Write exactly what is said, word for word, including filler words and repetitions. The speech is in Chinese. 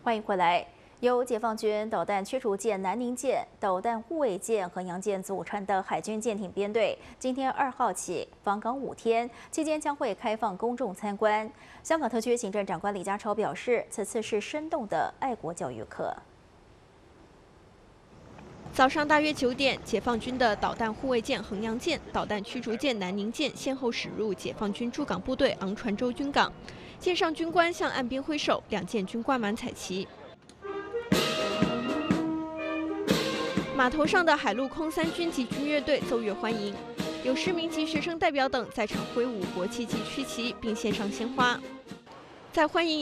欢迎回来。由解放军导弹驱逐舰南宁舰、导弹护卫舰衡阳舰组成的海军舰艇编队，今天二号起访港五天，期间将会开放公众参观。香港特区行政长官李家超表示，此次是生动的爱国教育课。 早上大约九点，解放军的导弹护卫舰衡阳舰、导弹驱逐舰南宁舰先后驶入解放军驻港部队昂船洲军港，舰上军官向岸边挥手，两舰均挂满彩旗。码头上的海陆空三军及军乐队奏乐欢迎，有市民及学生代表等在场挥舞国旗及区旗，并献上鲜花，在欢迎。